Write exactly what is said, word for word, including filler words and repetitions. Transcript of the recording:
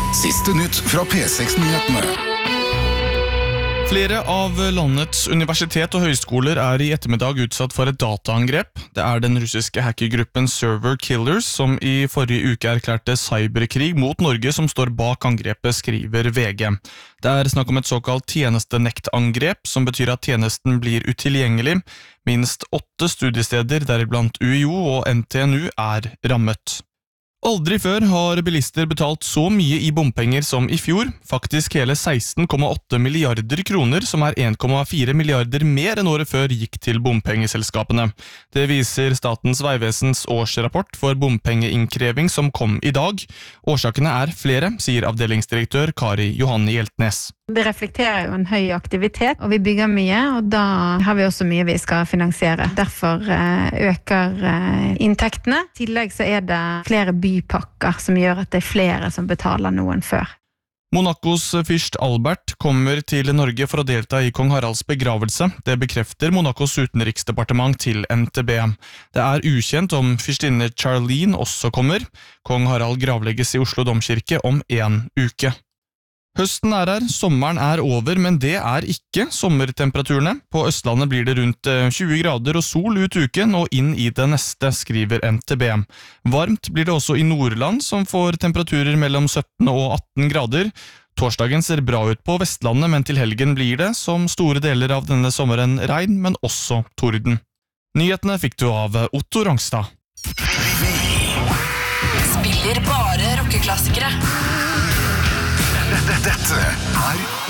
Siste nytt fra P seks-nyhetene. Flere av landets universitet og høyskoler er i ettermiddag utsatt for et dataangrep. Det er den russiske hackergruppen Server Killers som i forrige uke erklærte cyberkrig mot Norge som står bak angrepet, skriver V G. Det er snakk om et såkalt tjenestenektangrep, som betyr at tjenesten blir utilgjengelig. Minst åtte studiesteder, deriblant U I O og N T N U, er rammet. Aldri før har bilister betalt så mye i bompenger som i fjor, faktisk hele seksten komma åtte milliarder kroner, som er en komma fire milliarder mer enn året før gikk til bompengeselskapene. Det viser Statens vegvesens årsrapport for bompengeinnkreving som kom i dag. Årsakene er flere, sier avdelingsdirektør Kari Johanne Hjeltnes. Det reflekterer jo en høy aktivitet, og vi bygger mye, og da har vi også mye vi skal finansiere. Derfor øker inntektene. I tillegg så er det flere bypakker som gjør at det er flere som betaler noen før. Monacos fyrst Albert kommer til Norge for å delta i kong Haralds begravelse. Det bekrefter Monacos utenriksdepartement til N T B. Det er ukjent om fyrstinne Charlene også kommer. Kong Harald gravlegges i Oslo domkirke om en uke. Høsten er her, sommeren er over, men det er ikke sommertemperaturene. På Østlandet blir det rundt tjue grader og sol ut uken og inn i det neste, skriver N T B. Varmt blir det også i Nordland, som får temperaturer mellom sytten og atten grader. Torsdagen ser bra ut på Vestlandet, men til helgen blir det, som store deler av denne sommeren, regn, men også torden. Nyhetene fikk du av Otto Rangstad. Spiller bare rockeklassikere. Dette er